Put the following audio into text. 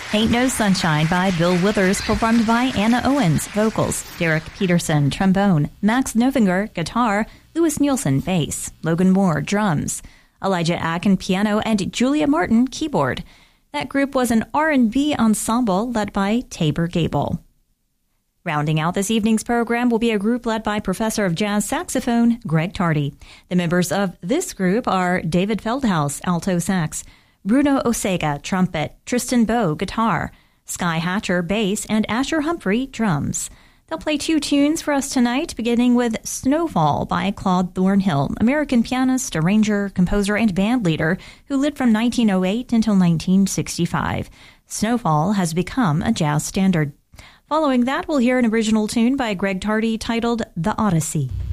Ain't No Sunshine by Bill Withers, performed by Anna Owens, vocals, Derek Peterson, trombone, Max Novinger, guitar, Louis Nielsen, bass, Logan Moore, drums, Elijah Akin, piano, and Julia Martin, keyboard. That group was an R&B ensemble led by Tabor Gable. Rounding out this evening's program will be a group led by professor of jazz saxophone, Greg Tardy. The members of this group are David Feldhaus, alto sax, Bruno Osega, trumpet, Tristan Bowe, guitar, Sky Hatcher, bass, and Asher Humphrey, drums. They'll play 2 tunes for us tonight, beginning with Snowfall by Claude Thornhill, American pianist, arranger, composer, and band leader who lived from 1908 until 1965. Snowfall has become a jazz standard. Following that, we'll hear an original tune by Greg Tardy titled The Odyssey.